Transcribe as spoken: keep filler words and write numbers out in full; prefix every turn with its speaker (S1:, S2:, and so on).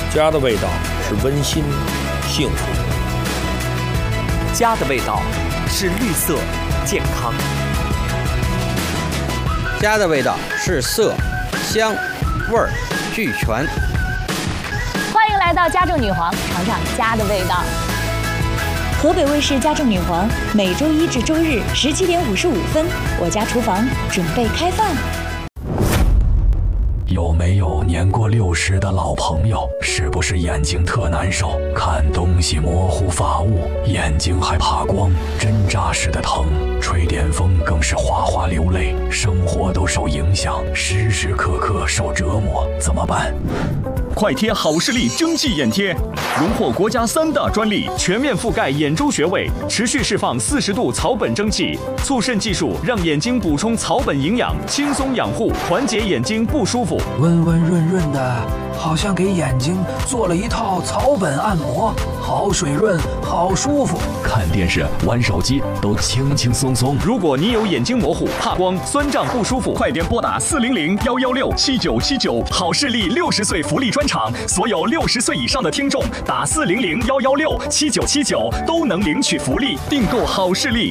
S1: 家的味道是温馨、幸福。
S2: 家的味道是绿色、健康。
S3: 家的味道是色、香、味儿俱全。
S4: 欢迎来到家政女皇，尝尝家的味道。
S5: 河北卫视家政女皇每周一至周日十七点五十五分，我家厨房准备开饭。
S6: 有没有年过六十的老朋友？是不是眼睛特难受，看东西模糊发雾，眼睛还怕光，针扎似的疼，吹点风更是哗哗流泪，生活都受影响，时时刻刻受折磨，怎么办？
S7: 快贴好视力蒸汽眼贴，荣获国家三大专利，全面覆盖眼周穴位，持续释放四十度草本蒸汽，促渗技术让眼睛补充草本营养，轻松养护，缓解眼睛不舒服。
S8: 温温润润的，好像给眼睛做了一套草本按摩，好水润，好舒服。
S6: 看电视、玩手机都轻轻松松。
S7: 如果你有眼睛模糊、怕光、酸胀不舒服，快点拨打四零零幺幺六七九七九，好视力六十岁福利专场，所有六十岁以上的听众打四零零幺幺六七九七九都能领取福利，订购好视力。